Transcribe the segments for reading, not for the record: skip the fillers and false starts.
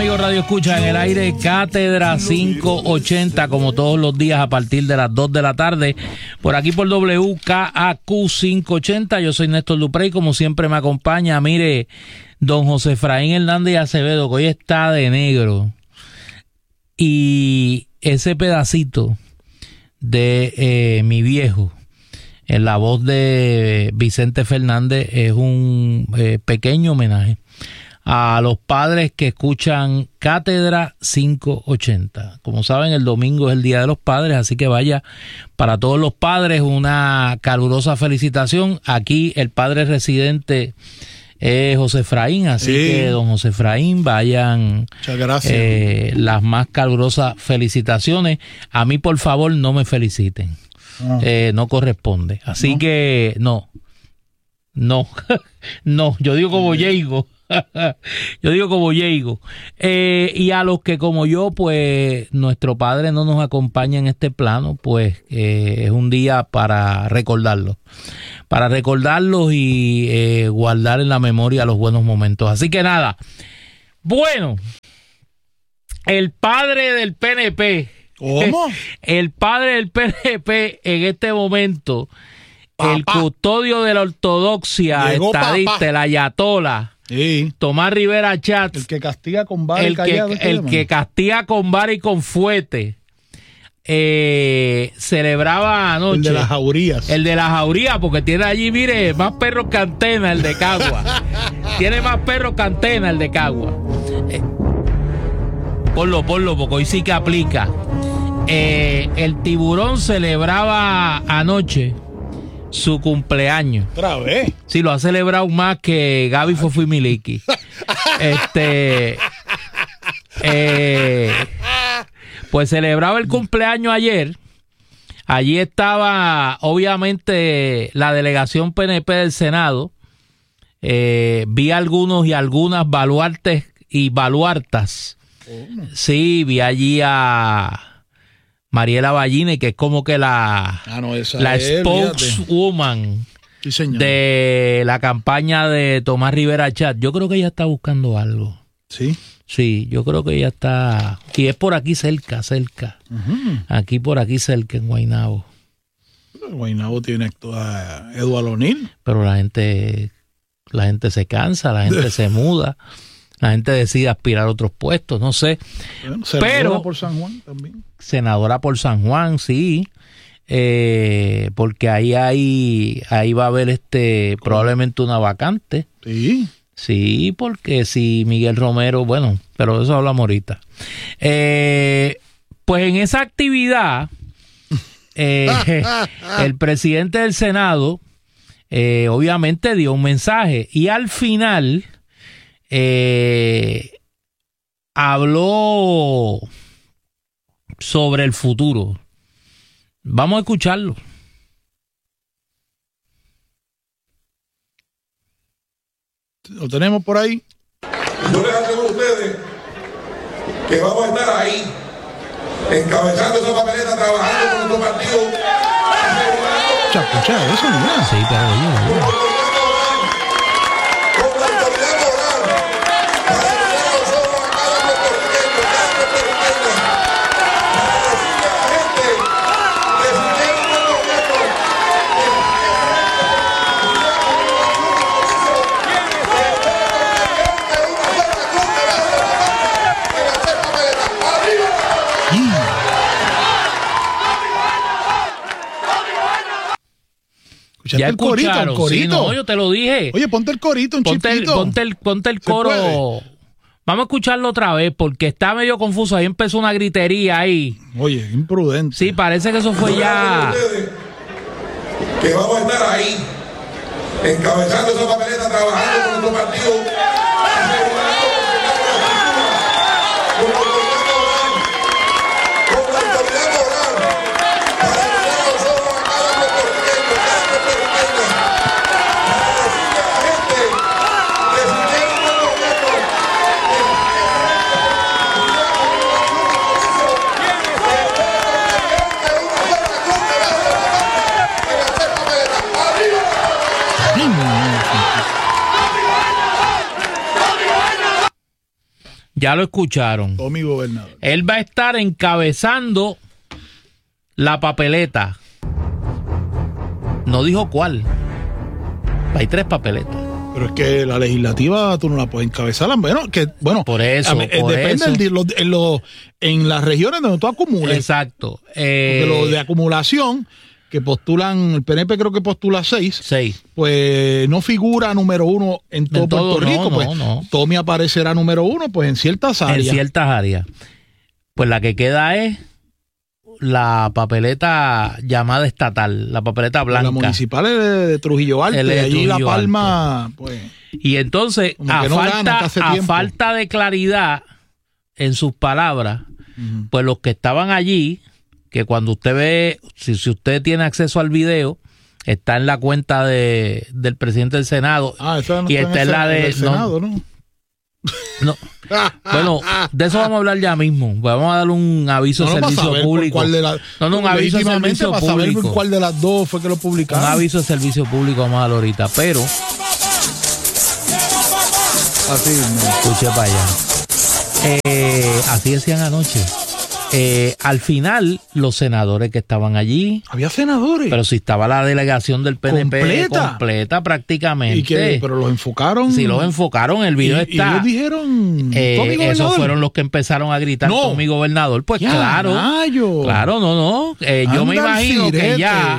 amigos Radio Escucha, en el aire Cátedra 580, como todos los días a partir de las 2 de la tarde, por aquí por WKAQ 580. Yo soy Néstor Duprey, como siempre me acompaña, mire, don José Efraín Hernández Acevedo, que hoy está de negro. Y ese pedacito de mi viejo, en la voz de Vicente Fernández, es un pequeño homenaje a los padres que escuchan Cátedra 580. Como saben, el domingo es el Día de los Padres, así que vaya, para todos los padres, una calurosa felicitación. Aquí el padre residente es José Efraín, así que don José Efraín, vayan. Muchas gracias. Las más calurosas felicitaciones. A mí, por favor, no me feliciten. No corresponde. Así que no, yo digo como Yeigo. Yo digo como Yeigo. Y a los que como yo, pues nuestro padre no nos acompaña en este plano, pues es un día para recordarlos y guardar en la memoria los buenos momentos. Así que nada, bueno, el padre del PNP. ¿Cómo? El padre del PNP en este momento, el custodio de la ortodoxia estadista, el ayatola. Sí. Tomás Rivera Chats, el que castiga con vara y callado. El que castiga con vara y con fuete, celebraba anoche. El de las jaurías. El de las jaurías, porque tiene allí, mire, más perros que Antena, el de Cagua. Tiene más perros que Antena, el de Cagua. Ponlo, porque hoy sí que aplica. El Tiburón celebraba anoche su cumpleaños. ¿Otra vez? Sí, lo ha celebrado más que Gaby Fofimiliki. Pues celebraba el cumpleaños ayer. Allí estaba, obviamente, la delegación PNP del Senado. Vi algunos y algunas baluartes y baluartas. Sí, vi allí a Mariela Ballini, que es como que la spokeswoman de la campaña de Tomás Rivera Chats. Yo creo que ella está buscando algo. ¿Sí? Sí, yo creo que ella está... Y es por aquí cerca. Uh-huh. Aquí por aquí cerca, en Guaynabo. Guaynabo tiene a Eduardo O'Neill. Pero la gente se cansa, la gente se muda. La gente decide aspirar a otros puestos, no sé. Bueno, senadora por San Juan también. Senadora por San Juan, sí. Porque ahí va a haber probablemente una vacante. Sí. Sí, porque si Miguel Romero, bueno, pero de eso hablamos ahorita. Pues en esa actividad, el presidente del Senado obviamente dio un mensaje y al final habló sobre el futuro. Vamos a escucharlo. ¿Lo tenemos por ahí? Yo les aseguro a ustedes que vamos a estar ahí, encabezando esa papeleta, trabajando con nuestro partido. Escucha, eso no es. Sí, pero oye. Ya el corito. Sí, no, yo te lo dije. Oye, ponte el corito, ponte el coro. Vamos a escucharlo otra vez porque está medio confuso. Ahí empezó una gritería ahí. Oye, imprudente. Sí, parece que eso fue ya. Que vamos a estar ahí, encabezando esa papeleta, trabajando con nuestro partido. Ya lo escucharon. Tommy Gobernador. Él va a estar encabezando la papeleta. No dijo cuál. Hay 3 papeletas. Pero es que la legislativa tú no la puedes encabezar. Bueno, Por eso, depende en las regiones donde tú acumules. Exacto. Porque lo de acumulación, que postulan, el PNP creo que postula 6, pues no figura número 1 en todo Puerto Rico. Pues Tommy aparecerá número 1 pues en ciertas áreas. En ciertas áreas. Pues la que queda es la papeleta llamada estatal, la papeleta blanca. La municipal es de Trujillo Alto, y allí La Palma, pues. Y entonces, a falta de claridad en sus palabras, pues los que estaban allí, que cuando usted ve, si usted tiene acceso al video, está en la cuenta del presidente del Senado. Esa no y está en la del Senado, ¿no? No. Bueno, de eso vamos a hablar ya mismo. Vamos a dar un aviso de servicio público. Un aviso de servicio público. Saber cuál de las dos fue que lo publicaron. Un aviso de servicio público vamos a dar ahorita, pero así mismo. Escuche para allá. Así decían anoche. Al final, los senadores que estaban allí. Había senadores. Pero si estaba la delegación del PNP completa prácticamente. Pero los enfocaron. Sí, los enfocaron. El video está. Y ellos dijeron. Esos fueron los que empezaron a gritar Tommy Gobernador. Pues ya, claro. Rayo. Claro, no. Yo me imagino que ya.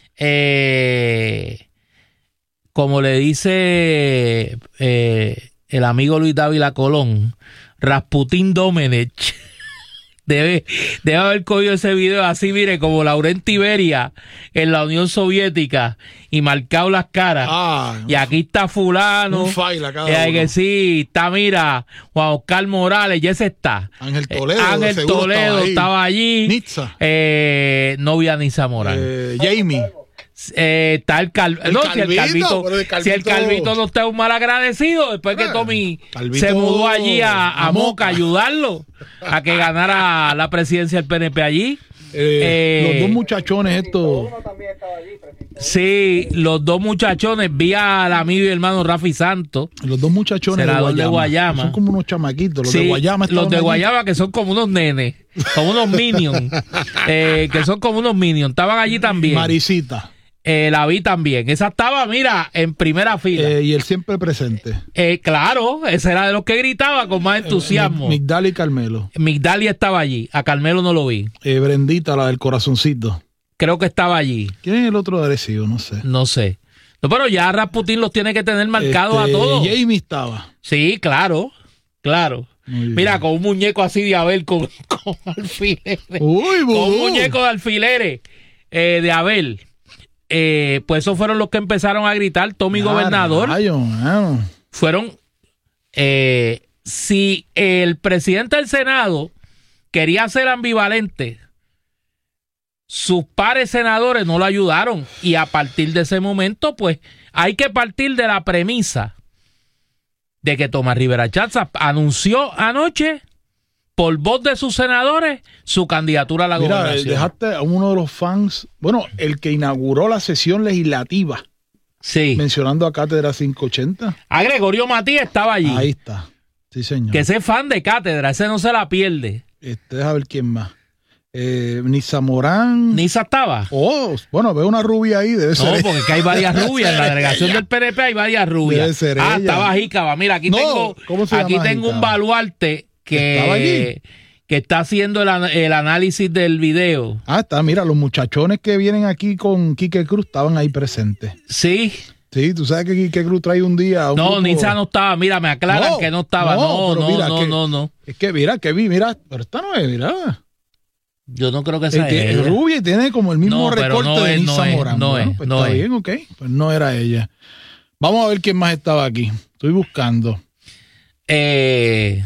Como le dice el amigo Luis Dávila Colón, Rasputín Domenech. Debe haber cogido ese video así, mire, como Laurent Iberia en la Unión Soviética y marcado las caras. Y aquí está fulano. Un faila cada uno. Que sí, está, mira, Juan Oscar Morales, ya ese está. Ángel Toledo estaba allí. Nitza. No vi a Nitza Morales. Jamie. Está el Calvito. Si el Calvito no está un mal agradecido, después que Tommy se mudó allí a Moca a ayudarlo a que ganara la presidencia del PNP allí. Los dos muchachones estos. Sí, los dos muchachones. Vi al amigo y hermano Rafi Santos. Los dos muchachones de Guayama. Son como unos chamaquitos. Los de Guayama. Los de Guayama que son como unos nenes, como unos minions. Que son como unos minions. Estaban allí también. Marisita. La vi también. Esa estaba, mira, en primera fila. Y él siempre presente. Claro, ese era de los que gritaba con más entusiasmo. Migdalia y Carmelo. Migdalia estaba allí. A Carmelo no lo vi. Brendita, la del corazoncito. Creo que estaba allí. ¿Quién es el otro de Arecibo? No sé. No, pero ya Rasputín los tiene que tener marcados a todos. Jamie estaba. Sí, claro. Mira, con un muñeco así de Abel con alfileres. Uy, con un muñeco de alfileres de Abel. Pues esos fueron los que empezaron a gritar Tommy Gobernador. Fueron si el presidente del Senado quería ser ambivalente, sus pares senadores no lo ayudaron, y a partir de ese momento pues hay que partir de la premisa de que Tomás Rivera Chatz anunció anoche por voz de sus senadores su candidatura a la gobernación. Dejaste a uno de los fans, el que inauguró la sesión legislativa. Sí. Mencionando a Cátedra 580. A Gregorio Matías estaba allí. Ahí está. Sí, señor. Que ese es fan de Cátedra, ese no se la pierde. Deja ver quién más. Nitza Morán. ¿Nitza estaba? Veo una rubia ahí, debe ser. No, porque es que hay varias rubias. En la delegación del PNP hay varias rubias. Debe ser ella. Estaba Jícaba. Mira, aquí tengo un baluarte que está haciendo el análisis del video. Está, mira, los muchachones que vienen aquí con Quique Cruz estaban ahí presentes. Sí. Sí, tú sabes que Quique Cruz trae un día. Nitza no estaba. Mira, me aclaran que no estaba. No. Es que mira, pero esta no es, mira. Yo no creo que sea ella. Es rubia y tiene como el mismo recorte de Nitza Morán. Está bien, ok. Pues no era ella. Vamos a ver quién más estaba aquí. Estoy buscando. Hay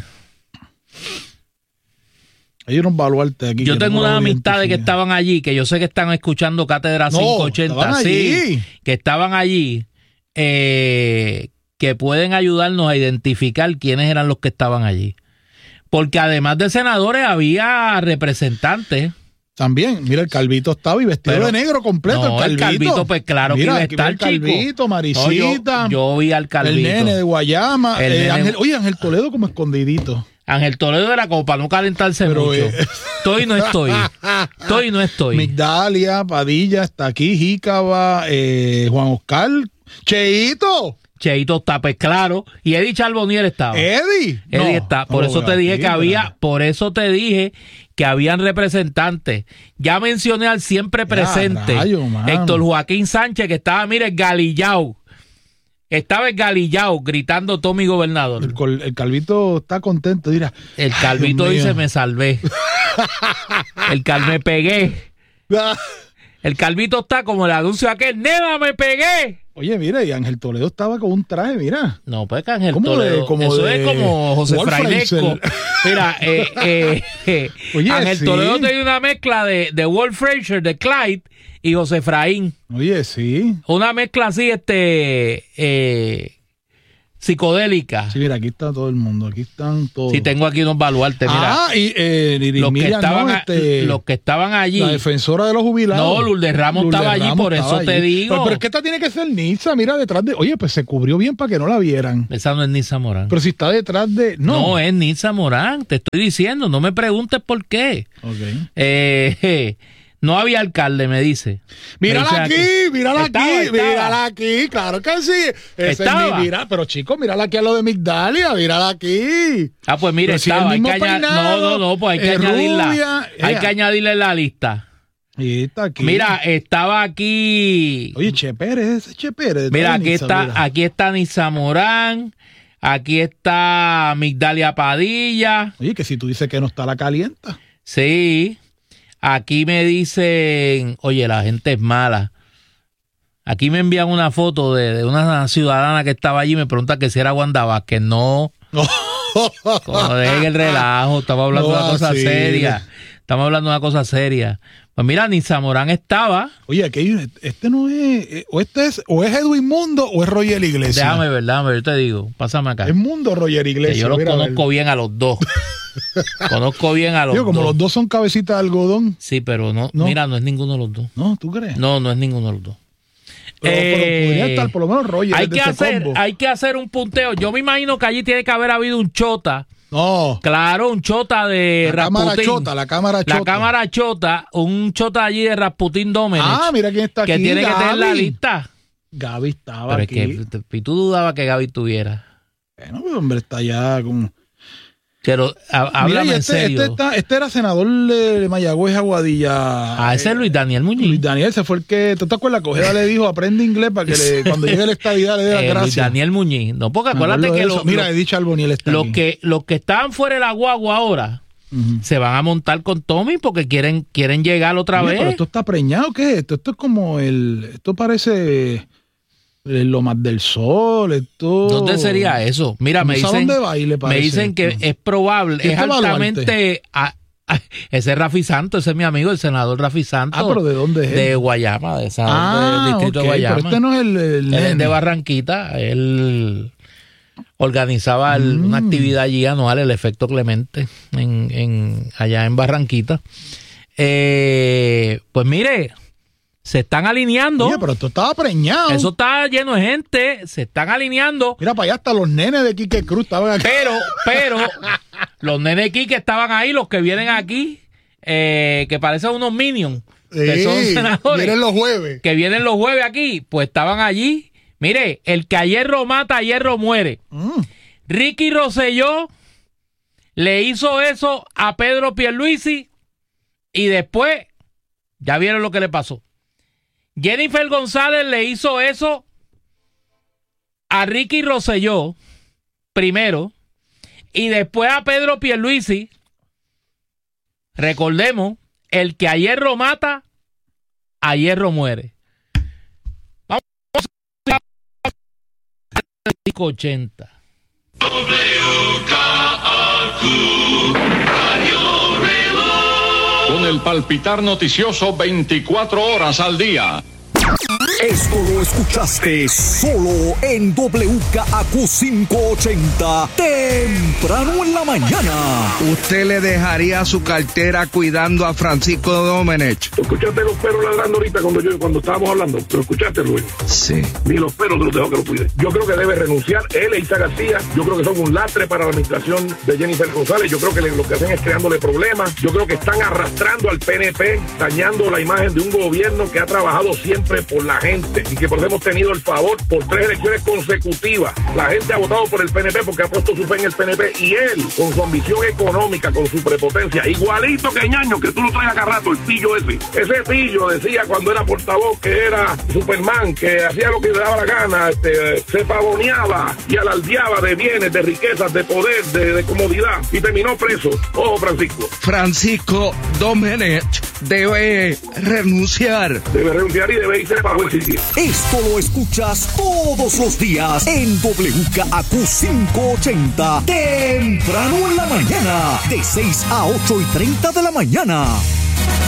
unos baluartes aquí. Yo tengo unas amistades que estaban allí, que yo sé que están escuchando Cátedra 580. Sí, que estaban allí, que pueden ayudarnos a identificar quiénes eran los que estaban allí. Porque además de senadores había representantes. También, mira, el Calvito estaba y vestido de negro completo. El Calvito, pues claro, mira, que iba a estar, el Calvito, Marisita. Yo vi al Calvito. El nene de Guayama. Ángel Toledo como escondidito. Ángel Toledo era como para no calentarse mucho. Estoy y no estoy. Estoy y no estoy. Migdalia, Padilla, está aquí, Jícaba, Juan Oscar, Cheito está, pues claro. Y Eddie Charbonnier estaba. Eddie está. Por eso te dije que había, que habían representantes. Ya mencioné al siempre presente. Héctor Joaquín Sánchez, que estaba, mire, Galillao. Estaba el Galillao gritando Tommy Gobernador. El Calvito está contento, mira. El Calvito dice, me salvé. Me pegué. El Calvito está como el anuncio aquel, ¡Neva, me pegué! Oye, mira, y Ángel Toledo estaba con un traje, mira. No, pues que Ángel Toledo, eso es como José Frainesco. Mira, oye, Ángel Toledo tenía una mezcla de Walt Frazier, de Clyde y José Efraín. Oye, sí. Una mezcla así, psicodélica. Sí, mira, aquí está todo el mundo, aquí están todos. Sí, tengo aquí unos baluartes, mira. Los que estaban allí. La defensora de los jubilados. No, Lourdes Ramos estaba allí, por eso te digo. Pero es que esta tiene que ser Nitza, mira, detrás de... Oye, pues se cubrió bien para que no la vieran. Esa no es Nitza Morán. Pero si está detrás de... No, es Nitza Morán, te estoy diciendo, no me preguntes por qué. Ok. No había alcalde, me dice. Mírala aquí, claro que sí. Estaba. Pero chicos, mírala aquí a lo de Migdalia, mírala aquí. Ah, pues mira, estaba. Hay que no, pues hay que añadirla. Hay que añadirle la lista. Y está aquí. Mira, estaba aquí. Oye, Che Pérez. Mira, aquí está Nitza Morán. Aquí está Migdalia Padilla. Oye, que si tú dices que no está, la calienta. Sí. Aquí me dicen, oye, la gente es mala. Aquí me envían una foto de una ciudadana que estaba allí y me pregunta que si era Wanda Vázquez. No. Como dejen el relajo, estamos hablando de una cosa seria. Estamos hablando de una cosa seria. Pues mira, Nitza Morán estaba. Oye, aquí este no es, o es Edwin Mundo o es Roger Iglesias. Déjame ver, yo te digo, pásame acá. Es Mundo Roger Iglesias. Que yo los conozco bien a los dos. Conozco bien a los dos. Como los dos son cabecitas de algodón. Sí, pero no, mira, no es ninguno de los dos. ¿No? ¿Tú crees? No es ninguno de los dos. Pero podría estar por lo menos Roger. Hay que hacer un punteo. Yo me imagino que allí tiene que haber habido un chota. No. Claro, un chota de Rasputín. La cámara chota. Un chota allí de Rasputín Domenech. Ah, mira quién está aquí. Que tiene que tener la lista. Gaby estaba aquí. Pero es que tú dudabas que Gaby estuviera. Bueno, pues hombre, está ya como... Pero háblame en serio. Este era senador de Mayagüez, Aguadilla. Ese es Luis Daniel Muñiz. Luis Daniel, se fue el que... ¿Tú te acuerdas? Cogeda le dijo, aprende inglés para que cuando llegue la estadidad le dé la gracia. Luis Daniel Muñiz. No, porque acuérdate que Eddie Charbonnier está aquí. Los que estaban fuera de la guagua ahora se van a montar con Tommy porque quieren llegar otra vez. Pero esto está preñado, ¿qué es esto? Esto es como esto parece... Lomas del Sol, esto... ¿Dónde sería eso? Mira, me dicen que es probable, es altamente... Ese es Rafi Santos, ese es mi amigo, el senador Rafi Santos. ¿Pero de dónde es? De Guayama, del distrito de Guayama. Pero este no es el él es de Barranquita, él organizaba una actividad allí anual, el Efecto Clemente, allá en Barranquita. Pues mire... Se están alineando. Oye, pero esto estaba preñado. Eso está lleno de gente. Se están alineando. Mira, para allá hasta los nenes de Quique Cruz estaban aquí. Pero los nenes de Quique estaban ahí, los que vienen aquí, que parecen unos minions, que son senadores. Vienen los jueves. Que vienen los jueves aquí, pues estaban allí. Mire, el que a hierro mata, a hierro muere. Ricky Rosselló le hizo eso a Pedro Pierluisi y después, ya vieron lo que le pasó. Jennifer González le hizo eso a Ricky Rosselló primero y después a Pedro Pierluisi. Recordemos, el que a hierro mata, a hierro muere. Vamos a 80. Con el palpitar noticioso 24 horas al día. Esto lo escuchaste solo en WKAQ 580, temprano en la mañana. ¿Usted le dejaría su cartera cuidando a Francisco Domenech? ¿Escuchaste los perros ladrando ahorita cuando estábamos hablando? ¿Lo escuchaste, Rubén? Sí. Ni los perros te los dejó que lo cuide. Yo creo que debe renunciar él e Isa García. Yo creo que son un lastre para la administración de Jennifer González. Yo creo que lo que hacen es creándole problemas. Yo creo que están arrastrando al PNP, dañando la imagen de un gobierno que ha trabajado siempre por la gente y que por eso hemos tenido el favor por 3 elecciones consecutivas. La gente ha votado por el PNP porque ha puesto su fe en el PNP, y él, con su ambición económica, con su prepotencia, igualito que Ñaño, que tú lo traes acá rato, el pillo ese. Ese pillo decía cuando era portavoz que era Superman, que hacía lo que le daba la gana, se pavoneaba y alardeaba de bienes, de riquezas, de poder, de comodidad, y terminó preso. Ojo, Francisco. Francisco Domenech debe renunciar. Debe renunciar y debe irse para buen sitio. Esto lo escuchas todos los días en WKAQ 580, temprano en la mañana, de 6 a 8:30 de la mañana.